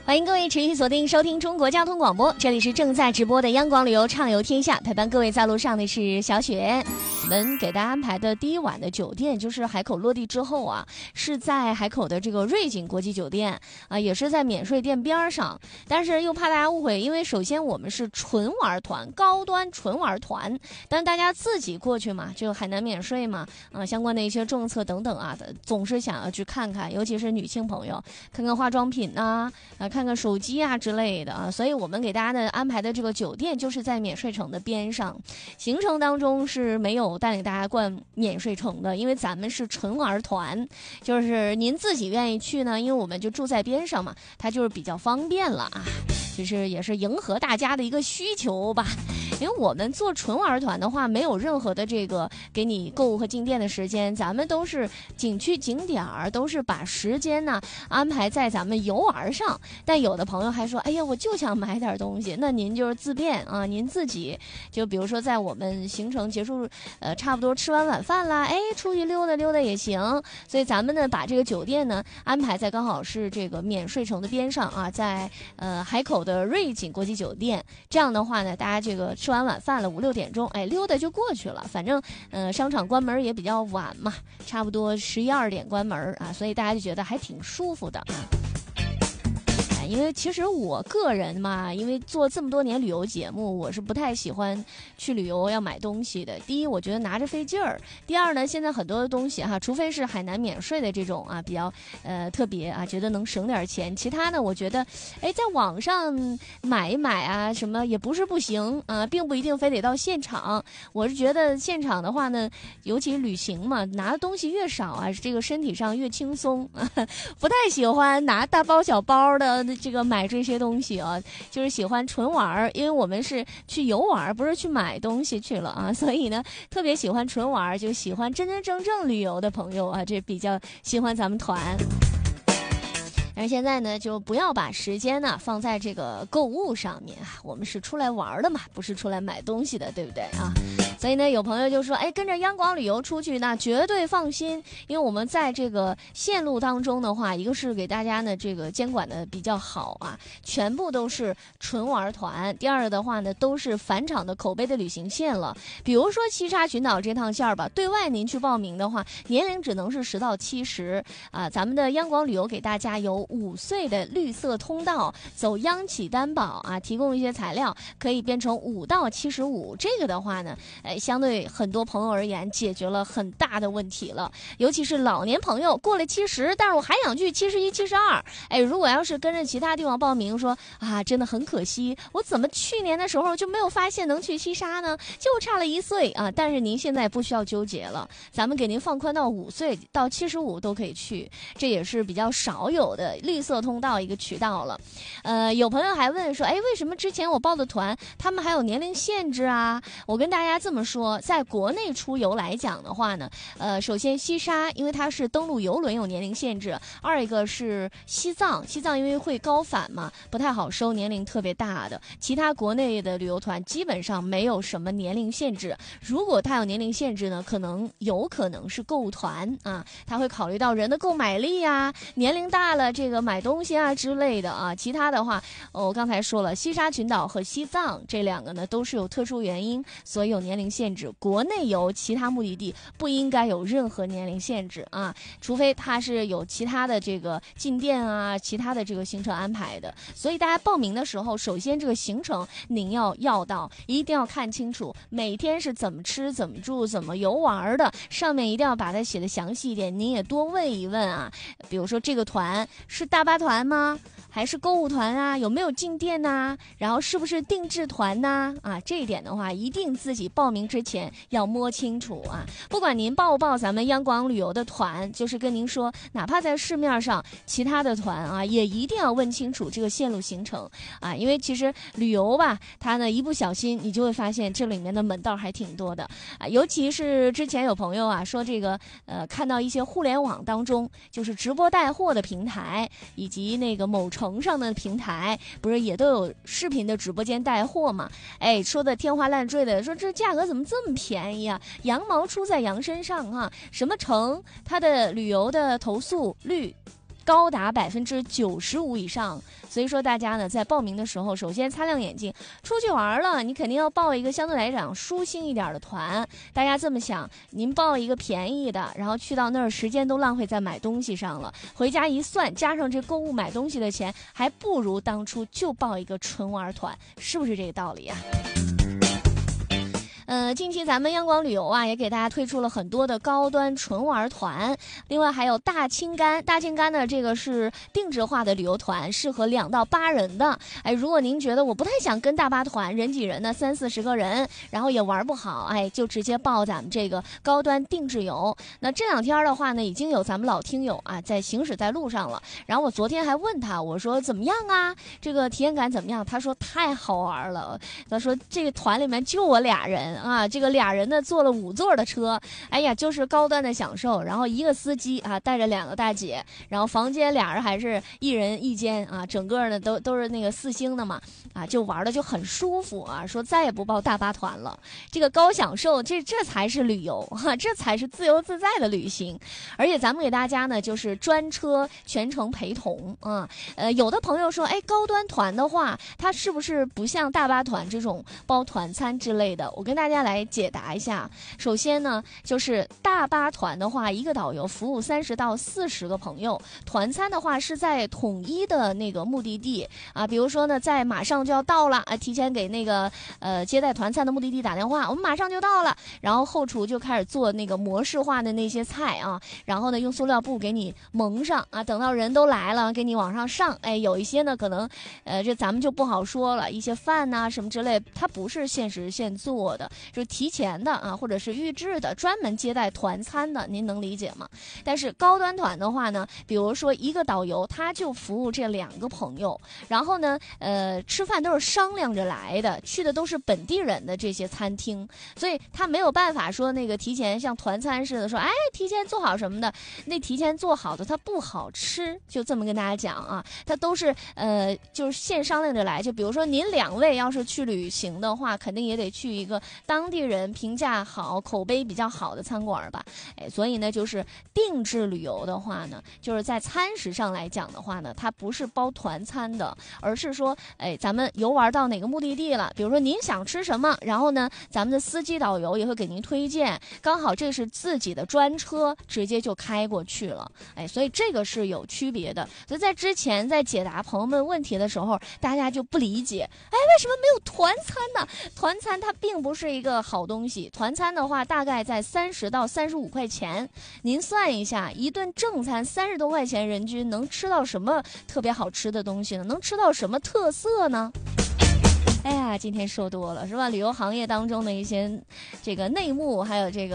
欢迎各位持续锁定收听中国交通广播，这里是正在直播的央广旅游畅游天下，陪伴各位在路上的是小雪。我们给大家安排的第一晚的酒店就是海口落地之后啊，是在海口的这个瑞景国际酒店啊，也是在免税店边上。但是又怕大家误会，因为首先我们是纯玩团，高端纯玩团，但大家自己过去嘛，就海南免税嘛，相关的一些政策等等啊，总是想要去看看，尤其是女性朋友，看看化妆品呐，看看手机啊之类的啊，所以我们给大家的安排的这个酒店就是在免税城的边上，行程当中是没有带领大家逛免税城的，因为咱们是纯玩团，就是您自己愿意去呢，因为我们就住在边上嘛，它就是比较方便了啊，就是也是迎合大家的一个需求吧。因为我们做纯玩团的话，没有任何的这个给你购物和进店的时间，咱们都是景区景点儿，都是把时间呢安排在咱们游玩上。但有的朋友还说，哎呀，我就想买点东西，那您就是自便啊，您自己就比如说在我们行程结束，差不多吃完晚饭啦，哎，出去溜达溜达也行。所以咱们呢把这个酒店呢安排在刚好是这个免税城的边上啊，在海口的瑞景国际酒店。这样的话呢，大家这个吃完晚饭了5、6点钟，哎，溜达就过去了。反正商场关门也比较晚嘛，差不多11、12点关门啊，所以大家就觉得还挺舒服的。因为其实我个人嘛，因为做这么多年旅游节目，我是不太喜欢去旅游要买东西的。第一，我觉得拿着费劲儿；第二呢，现在很多的东西哈，除非是海南免税的这种啊，比较特别啊，觉得能省点钱。其他呢，我觉得哎，在网上买一买啊，什么也不是不行啊，并不一定非得到现场。我是觉得现场的话呢，尤其旅行嘛，拿的东西越少啊，这个身体上越轻松啊，不太喜欢拿大包小包的。这个买这些东西啊，就是喜欢纯玩，因为我们是去游玩，不是去买东西去了啊，所以呢，特别喜欢纯玩，就喜欢真真正正旅游的朋友啊，这比较喜欢咱们团。但是现在呢，就不要把时间呢放在这个购物上面啊，我们是出来玩的嘛，不是出来买东西的，对不对啊？所以呢，有朋友就说，哎，跟着央广旅游出去，那绝对放心，因为我们在这个线路当中的话，一个是给大家呢这个监管的比较好啊，全部都是纯玩团；第二的话呢，都是返场的口碑的旅行线了。比如说西沙群岛这趟线吧，对外您去报名的话，年龄只能是10到70啊。咱们的央广旅游给大家有5岁的绿色通道，走央企担保啊，提供一些材料，可以变成5到75。这个的话呢，相对很多朋友而言，解决了很大的问题了。尤其是老年朋友过了70，但是我还想去71、72。哎，如果要是跟着其他地方报名，说啊，真的很可惜，我怎么去年的时候就没有发现能去西沙呢？就差了1岁啊！但是您现在不需要纠结了，咱们给您放宽到5岁到75都可以去，这也是比较少有的绿色通道一个渠道了。有朋友还问说，哎，为什么之前我报的团他们还有年龄限制啊？我跟大家这么说，在国内出游来讲的话呢，首先西沙因为它是登陆游轮有年龄限制，二一个是西藏因为会高反嘛，不太好收年龄特别大的。其他国内的旅游团基本上没有什么年龄限制，如果它有年龄限制呢，有可能是购物团啊，他会考虑到人的购买力啊，年龄大了这个买东西啊之类的啊。其他的话，我刚才说了，西沙群岛和西藏这2个呢都是有特殊原因，所以有年龄限制。国内游其他目的地不应该有任何年龄限制啊，除非它是有其他的这个进店啊，其他的这个行程安排的。所以大家报名的时候，首先这个行程您要到，一定要看清楚每天是怎么吃、怎么住、怎么游玩的，上面一定要把它写的详细一点。您也多问一问啊，比如说这个团是大巴团吗？还是购物团啊？有没有进店啊？然后是不是定制团啊？这一点的话，一定自己报名之前要摸清楚啊。不管您报不报咱们央广旅游的团，就是跟您说，哪怕在市面上其他的团啊，也一定要问清楚这个线路行程啊。因为其实旅游吧，它呢一不小心你就会发现这里面的门道还挺多的啊。尤其是之前有朋友啊说这个看到一些互联网当中就是直播带货的平台，以及那个某城上的平台，不是也都有视频的直播间带货嘛？哎，说的天花乱坠的，说这价格怎么这么便宜啊？羊毛出在羊身上啊！什么城它的旅游的投诉率高达95%以上。所以说大家呢在报名的时候，首先擦亮眼睛，出去玩了，你肯定要报一个相对来讲舒心一点的团。大家这么想，您报一个便宜的，然后去到那儿时间都浪费在买东西上了，回家一算，加上这购物买东西的钱，还不如当初就报一个纯玩团，是不是这个道理啊？近期咱们央广旅游啊，也给大家推出了很多的高端纯玩团，另外还有大青柑。大青柑呢，这个是定制化的旅游团，适合2到8人的。哎，如果您觉得我不太想跟大巴团，人挤人呢，30-40个人，然后也玩不好，哎，就直接报咱们这个高端定制游。那这2天的话呢，已经有咱们老听友啊在行驶在路上了。然后我昨天还问他，我说怎么样啊？这个体验感怎么样？他说太好玩了。他说这个团里面就我俩人啊，这个俩人呢坐了5座的车，哎呀，就是高端的享受。然后一个司机啊带着2个大姐，然后房间俩人还是1人1间啊，整个呢都是那个4星的嘛，啊，就玩的就很舒服啊。说再也不报大巴团了，这个高享受，这才是旅游哈、这才是自由自在的旅行。而且咱们给大家呢就是专车全程陪同啊。有的朋友说，哎，高端团的话，它是不是不像大巴团这种包团餐之类的？我跟大家来解答一下。首先呢，就是大巴团的话，一个导游服务30到40个朋友，团餐的话是在统一的那个目的地啊，比如说呢，在马上就要到了啊，提前给那个接待团餐的目的地打电话，我们马上就到了，然后后厨就开始做那个模式化的那些菜啊，然后呢用塑料布给你蒙上啊，等到人都来了给你往上上。哎，有一些呢可能这咱们就不好说了，一些饭呐什么之类，它不是现时现做的，就是提前的啊，或者是预制的，专门接待团餐的，您能理解吗？但是高端团的话呢，比如说一个导游他就服务这2个朋友，然后呢吃饭都是商量着来的，去的都是本地人的这些餐厅，所以他没有办法说那个提前像团餐似的说，哎，提前做好什么的，那提前做好的它不好吃，就这么跟大家讲啊，它都是就是现商量着来。就比如说您2位要是去旅行的话，肯定也得去一个当地人评价好、口碑比较好的餐馆吧。哎，所以呢，就是定制旅游的话呢，就是在餐食上来讲的话呢，它不是包团餐的，而是说，哎，咱们游玩到哪个目的地了，比如说您想吃什么，然后呢，咱们的司机导游也会给您推荐，刚好这是自己的专车，直接就开过去了。哎，所以这个是有区别的。所以在之前在解答朋友们问题的时候，大家就不理解，哎，为什么没有团餐呢？团餐它并不是一个好东西，团餐的话大概在30到35块钱，您算一下，一顿正餐30多块钱人均，能吃到什么特别好吃的东西呢？能吃到什么特色呢？哎呀，今天说多了是吧？旅游行业当中的一些这个内幕，还有这个